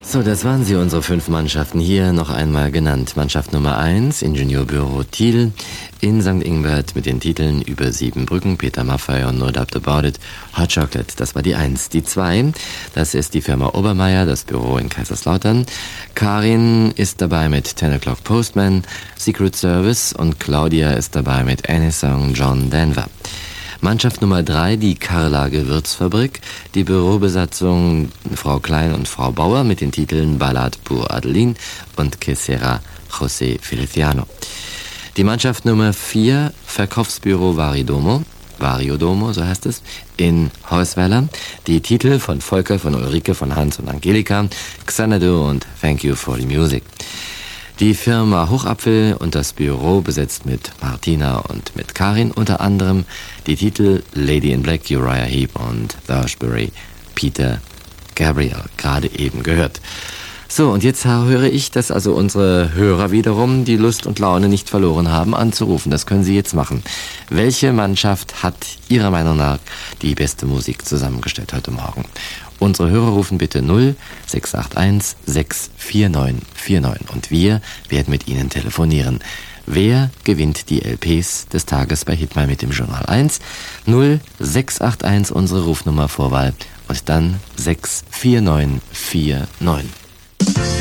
So, das waren sie, unsere 5 Mannschaften hier noch einmal genannt. Mannschaft Nummer 1, Ingenieurbüro Thiel in St. Ingbert mit den Titeln Über 7 Brücken, Peter Maffay und No Doubt About It, Hot Chocolate, das war die 1. Die 2, das ist die Firma Obermeier, das Büro in Kaiserslautern. Karin ist dabei mit 10 O'Clock Postman, Secret Service und Claudia ist dabei mit Any Song John Denver. Mannschaft Nummer 3, die Carla Gewürzfabrik, die Bürobesatzung Frau Klein und Frau Bauer mit den Titeln Ballad pour Adeline und Que sera José Feliciano. Die Mannschaft Nummer 4, Verkaufsbüro Variodomo, so heißt es, in Heusweiler. Die Titel von Volker, von Ulrike, von Hans und Angelika, Xanadu und Thank You for the Music. Die Firma Hochapfel und das Büro besetzt mit Martina und mit Karin, unter anderem die Titel Lady in Black, Uriah Heep und Thursbury, Peter Gabriel, gerade eben gehört. So, und jetzt höre ich, dass also unsere Hörer wiederum die Lust und Laune nicht verloren haben, anzurufen. Das können Sie jetzt machen. Welche Mannschaft hat Ihrer Meinung nach die beste Musik zusammengestellt heute Morgen? Unsere Hörer rufen bitte 0681 64949 und wir werden mit Ihnen telefonieren. Wer gewinnt die LPs des Tages bei Hitmal mit dem Journal 1? 0681 unsere Rufnummer Vorwahl und dann 64949.